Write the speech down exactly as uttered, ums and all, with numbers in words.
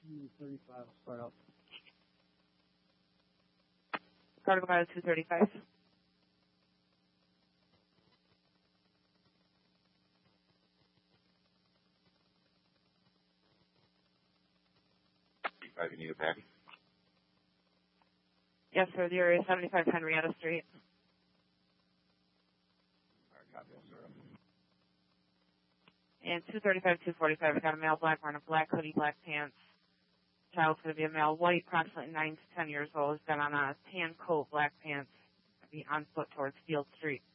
two thirty-five, start up. Car to go by the two thirty-five. Five, you need it back? Yes, sir. The area is seventy-five Henrietta Street. All right, copy, sir. And two thirty-five, two forty-five, I got a male black wearing a black hoodie, black pants. Child's going to be a male, white, approximately nine to ten years old. He's got on a tan coat, black pants. Be on foot towards Field Street.